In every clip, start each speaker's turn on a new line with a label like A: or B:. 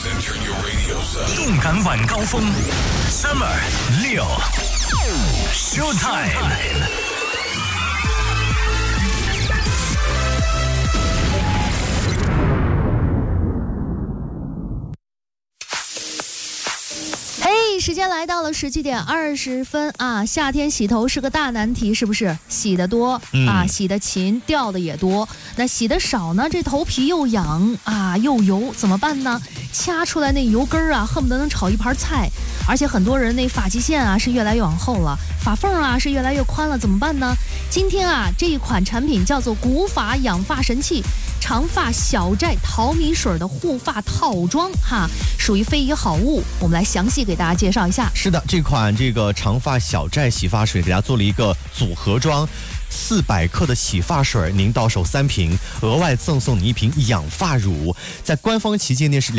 A: 动感晚高峰 ，Summer 6 Showtime。
B: 时间来到了17点20分啊！夏天洗头是个大难题，是不是？洗得多啊，洗得勤，掉的也多。那洗得少呢，这头皮又痒啊又油，怎么办呢？掐出来那油根儿啊，恨不得能炒一盘菜。而且很多人那发际线啊是越来越往后了，发缝啊是越来越宽了，怎么办呢？今天啊，这一款产品叫做古法养发神器。长发小寨淘米水的护发套装哈，属于非遗好物，我们来详细给大家介绍一下。
C: 是的，这款长发小寨洗发水给大家做了一个组合装，400克的洗发水，您到手3瓶，额外赠送你1瓶养发乳，在官方旗舰店是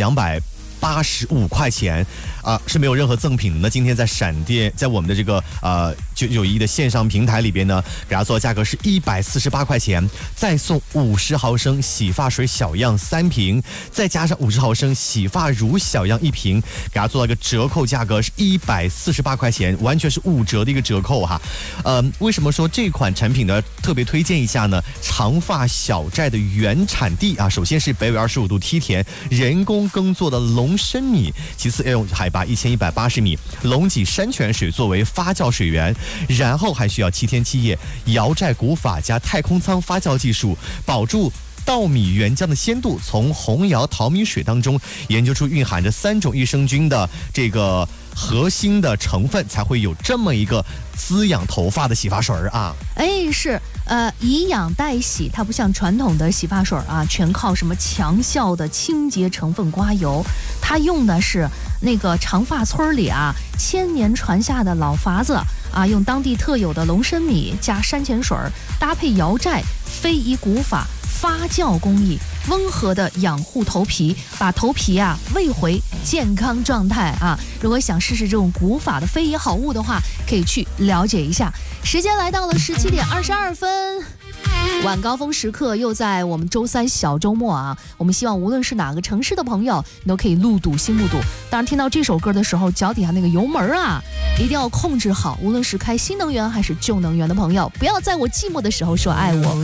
C: 285块钱是没有任何赠品的。那今天在闪电，在我们的这个991的线上平台里边呢，给大家做的价格是148块钱，再送50毫升洗发水小样3瓶，再加上50毫升洗发乳小样1瓶，给大家做了一个折扣价格是148块钱，完全是5折的一个折扣哈。为什么说这款产品呢特别推荐一下呢？长发小寨的原产地啊，首先是北纬25度梯田人工耕作的龙参米，其次要用海拔1180米龙脊山泉水作为发酵水源，然后还需要7天7夜瑶寨古法加太空舱发酵技术，保住稻米原浆的鲜度，从红窑淘米水当中研究出蕴含着3种益生菌的这个核心的成分，才会有这么一个滋养头发的洗发水啊。
B: 是以养代洗，它不像传统的洗发水啊，全靠什么强效的清洁成分刮油，它用的是那个长发村里啊1000年传下的老法子啊，用当地特有的龙参米加山泉水，搭配瑶寨非遗古法发酵工艺，温和的养护头皮，把头皮啊喂回健康状态啊。如果想试试这种古法的非遗好物的话，可以去了解一下。时间来到了17点22分。晚高峰时刻又在我们周三小周末啊，我们希望无论是哪个城市的朋友，你都可以路堵心目睹。当然听到这首歌的时候，脚底下那个油门啊一定要控制好，无论是开新能源还是旧能源的朋友，不要在我寂寞的时候说爱我。